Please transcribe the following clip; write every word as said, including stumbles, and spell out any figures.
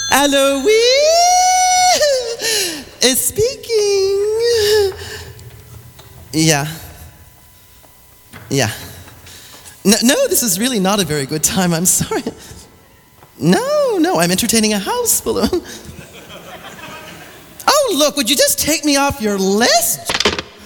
Hello, we is speaking. Yeah. Yeah. No, no, this is really not a very good time. I'm sorry. No, no, I'm entertaining a house full of... Oh, look, would you just take me off your list,